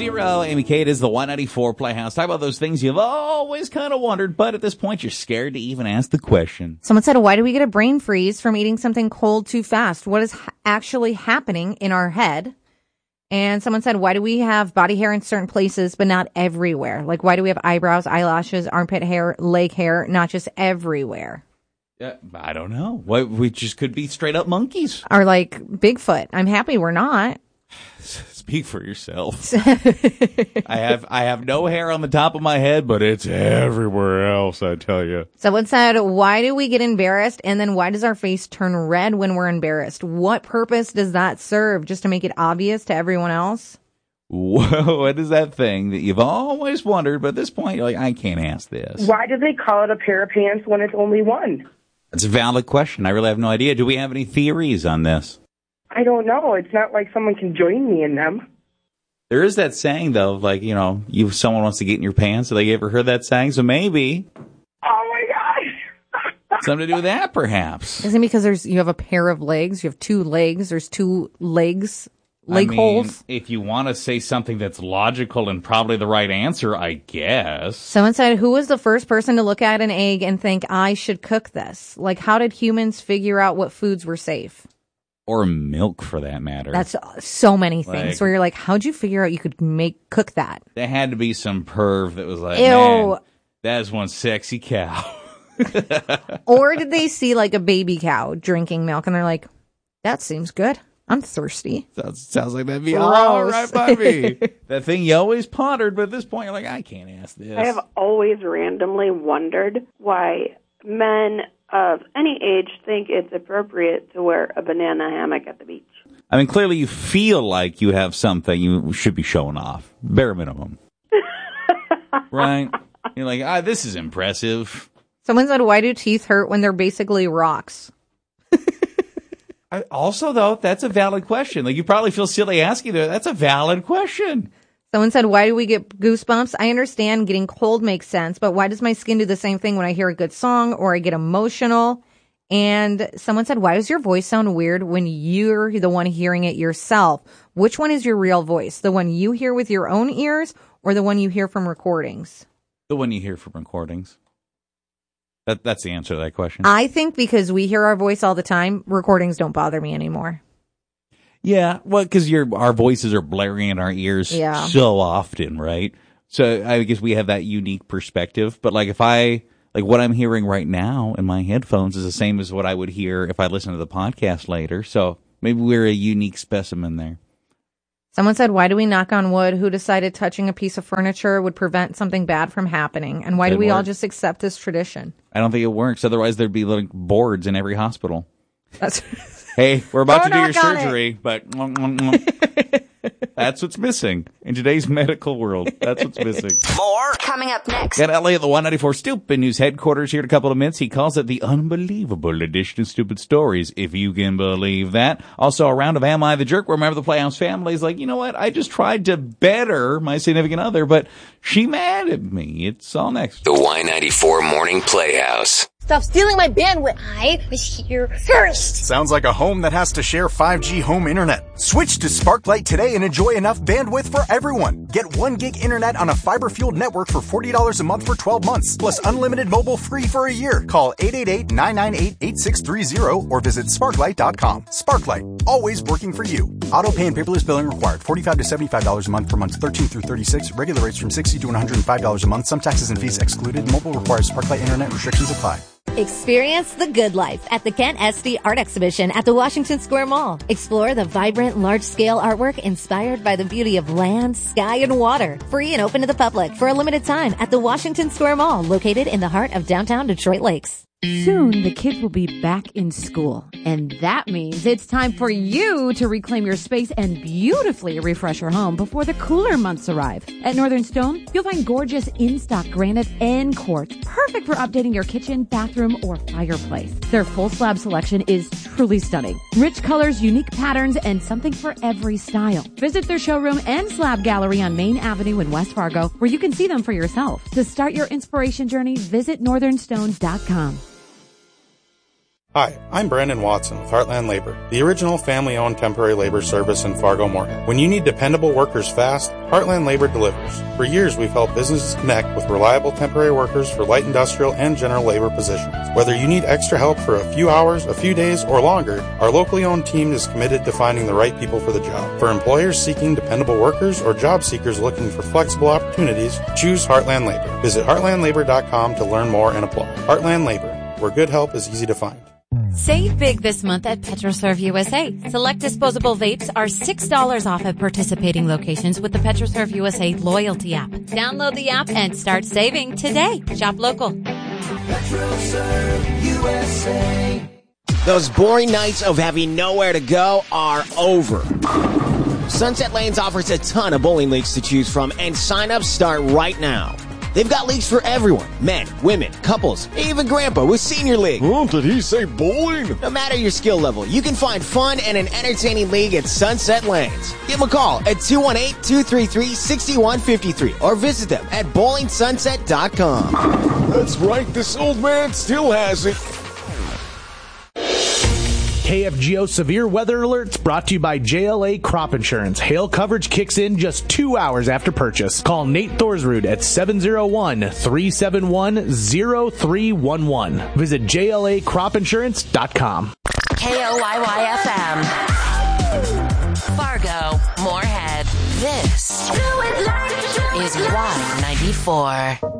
630. Amy Kate is the Y94 Playhouse. Talk about those things you've always kind of wondered, but at this point you're scared to even ask the question. Someone said, why do we get a brain freeze from eating something cold too fast? What is actually happening in our head? And someone said, why do we have body hair in certain places, but not everywhere? Like, why do we have eyebrows, eyelashes, armpit hair, leg hair, not just everywhere? Yeah, I don't know. We just could be straight up monkeys. Or like Bigfoot. I'm happy we're not. Speak for yourself. I have no hair on the top of my head, but it's everywhere else, I tell you. Someone said, why do we get embarrassed? And then why does our face turn red when we're embarrassed? What purpose does that serve? Just to make it obvious to everyone else? Whoa, what is that thing that you've always wondered, but at this point you're like, I can't ask this. Why do they call it a pair of pants when it's only one? That's a valid question. I really have no idea. Do we have any theories on this? I don't know. It's not like someone can join me in them. There is that saying, though, like, someone wants to get in your pants. Have you ever heard that saying? So maybe. Oh, my gosh. Something to do with that, perhaps. Isn't it because you have a pair of legs? You have two legs. There's two legs, holes. If you want to say something that's logical and probably the right answer, I guess. Someone said, who was the first person to look at an egg and think, I should cook this? Like, how did humans figure out what foods were safe? Or milk, for that matter. That's so many things where you're like, how'd you figure out you could cook that? There had to be some perv that was like, ew, man, that is one sexy cow. Or did they see like a baby cow drinking milk and they're like, that seems good. I'm thirsty. Sounds like that'd be all right by me. That thing you always pondered, but at this point you're like, I can't ask this. I have always randomly wondered why men of any age think it's appropriate to wear a banana hammock at the beach. I mean, clearly you feel like you have something you should be showing off. Bare minimum. Right? You're like, this is impressive. Someone said, why do teeth hurt when they're basically rocks? Also, though, that's a valid question. Like, you probably feel silly asking that. That's a valid question. Someone said, why do we get goosebumps? I understand getting cold makes sense, but why does my skin do the same thing when I hear a good song or I get emotional? And someone said, why does your voice sound weird when you're the one hearing it yourself? Which one is your real voice? The one you hear with your own ears or the one you hear from recordings? The one you hear from recordings. That's the answer to that question. I think because we hear our voice all the time, recordings don't bother me anymore. Yeah, well, because our voices are blaring in our ears so often, right? So I guess we have that unique perspective. But like what I'm hearing right now in my headphones is the same as what I would hear if I listen to the podcast later. So maybe we're a unique specimen there. Someone said, why do we knock on wood? Who decided touching a piece of furniture would prevent something bad from happening? And why do we all just accept this tradition? I don't think it works. Otherwise, there'd be like boards in every hospital. Hey, we're about to do your surgery, but that's what's missing in today's medical world. That's what's missing. More coming up next. Got LA at the 194 Stupid News headquarters here in a couple of minutes. He calls it the unbelievable edition of Stupid Stories, if you can believe that. Also, a round of Am I the Jerk? Remember the Playhouse family is like, you know what? I just tried to better my significant other, but she mad at me. It's all next. The Y94 Morning Playhouse. Stop stealing my bandwidth. I was here first. Sounds like a home that has to share 5G home internet. Switch to Sparklight today and enjoy enough bandwidth for everyone. Get 1 gig internet on a fiber-fueled network for $40 a month for 12 months, plus unlimited mobile free for a year. Call 888-998-8630 or visit sparklight.com. Sparklight, always working for you. Auto pay and paperless billing required. $45 to $75 a month for months 13 through 36. Regular rates from $60 to $105 a month. Some taxes and fees excluded. Mobile requires Sparklight internet. Restrictions apply. Experience the good life at the Kent Esty Art Exhibition at the Washington Square Mall. Explore the vibrant, large-scale artwork inspired by the beauty of land, sky, and water. Free and open to the public for a limited time at the Washington Square Mall, located in the heart of downtown Detroit Lakes. Soon, the kids will be back in school, and that means it's time for you to reclaim your space and beautifully refresh your home before the cooler months arrive. At Northern Stone, you'll find gorgeous in-stock granite and quartz, perfect for updating your kitchen, bathroom, or fireplace. Their full slab selection is truly stunning. Rich colors, unique patterns, and something for every style. Visit their showroom and slab gallery on Main Avenue in West Fargo, where you can see them for yourself. To start your inspiration journey, visit northernstone.com. Hi, I'm Brandon Watson with Heartland Labor, the original family-owned temporary labor service in Fargo-Moorhead. When you need dependable workers fast, Heartland Labor delivers. For years, we've helped businesses connect with reliable temporary workers for light industrial and general labor positions. Whether you need extra help for a few hours, a few days, or longer, our locally owned team is committed to finding the right people for the job. For employers seeking dependable workers or job seekers looking for flexible opportunities, choose Heartland Labor. Visit heartlandlabor.com to learn more and apply. Heartland Labor, where good help is easy to find. Save big this month at PetroServe USA. Select disposable vapes are $6 off at participating locations with the PetroServe USA loyalty app. Download the app and start saving today. Shop local. PetroServe USA. Those boring nights of having nowhere to go are over. Sunset Lanes offers a ton of bowling leagues to choose from, and sign-ups start right now. They've got leagues for everyone. Men, women, couples, even Grandpa with Senior League. Oh, did he say bowling? No matter your skill level, you can find fun and an entertaining league at Sunset Lanes. Give them a call at 218-233-6153 or visit them at bowlingsunset.com. That's right, this old man still has it. KFGO Severe Weather Alerts brought to you by JLA Crop Insurance. Hail coverage kicks in just 2 hours after purchase. Call Nate Thorsrud at 701-371-0311. Visit JLACropInsurance.com. KOYY-FM. Fargo, Moorhead. This is Y94.